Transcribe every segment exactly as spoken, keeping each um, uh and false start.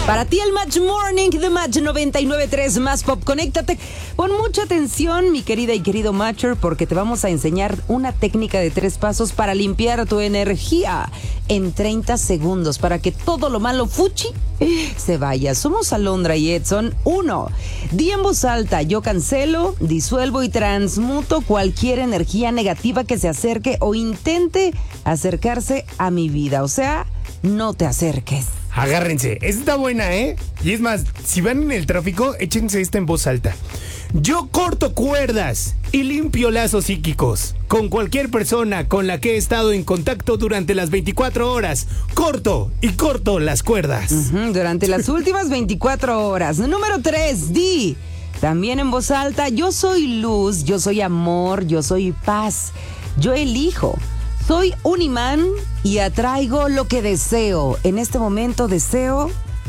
Para ti el Match Morning de Match noventa y nueve punto tres Más Pop. Conéctate. Pon mucha atención, mi querida y querido Matcher, porque te vamos a enseñar una técnica de tres pasos para limpiar tu energía en treinta segundos, para que todo lo malo fuchi se vaya. Somos Alondra y Edson. Uno, di en voz alta: yo cancelo, disuelvo y transmuto cualquier energía negativa que se acerque o intente acercarse a mi vida. O sea, no te acerques. Agárrense, esta está buena, ¿eh? Y es más, si van en el tráfico, échense esta en voz alta. Yo corto cuerdas y limpio lazos psíquicos con cualquier persona con la que he estado en contacto durante las veinticuatro horas. Corto y corto las cuerdas. Uh-huh, durante las últimas veinticuatro horas. Número tres, di también en voz alta: yo soy luz, yo soy amor, yo soy paz. Yo elijo. Soy un imán y atraigo lo que deseo. En este momento deseo,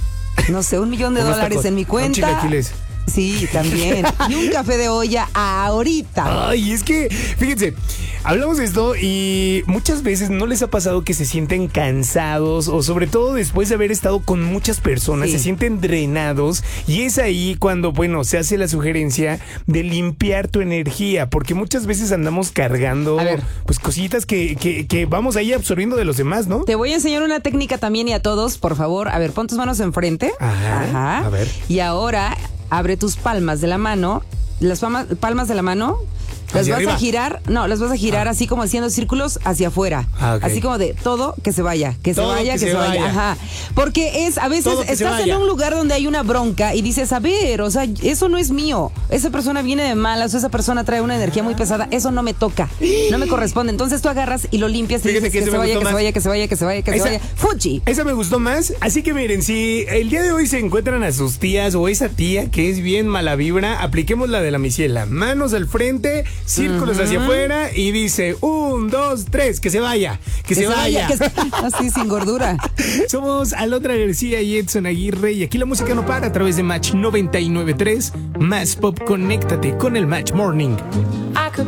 no sé, un millón de dólares en mi cuenta. Chilaquiles. Sí, también. Y un café de olla ahorita. Ay, es que, fíjense, hablamos de esto y muchas veces no les ha pasado que se sienten cansados, o sobre todo después de haber estado con muchas personas, sí, se sienten drenados, y es ahí cuando, bueno, se hace la sugerencia de limpiar tu energía, porque muchas veces andamos cargando, pues, cositas que, que, que vamos ahí absorbiendo de los demás, ¿no? Te voy a enseñar una técnica también, y a todos, por favor, a ver, pon tus manos enfrente. Ajá, Ajá. A ver. Y ahora abre tus palmas de la mano, las palmas, palmas de la mano, las vas arriba. a girar, no, las vas a girar ah. así como haciendo círculos hacia afuera. Ah, okay. Así como de todo que se vaya, que todo se vaya, que, que se, se vaya. vaya. Ajá. Porque es, a veces estás en un lugar donde hay una bronca y dices, a ver, o sea, eso no es mío. Esa persona viene de malas, o esa persona trae una energía muy pesada, eso no me toca, no me corresponde. Entonces tú agarras y lo limpias y dices que, que, se vaya, que se vaya, que se vaya, que se vaya, que se vaya, que se vaya. Fuchi. Esa me gustó más. Así que miren, si el día de hoy se encuentran a sus tías o esa tía que es bien mala vibra, apliquemos la de la misiela. Manos al frente, círculos uh-huh. hacia afuera, y dice un, dos, tres, que se vaya, que, que se, se vaya. vaya. Que se... Así, sin gordura. Somos Alondra García y Edson Aguirre, y aquí la música no para a través de Match noventa y nueve punto tres Más Pop. Conéctate con el Match Morning.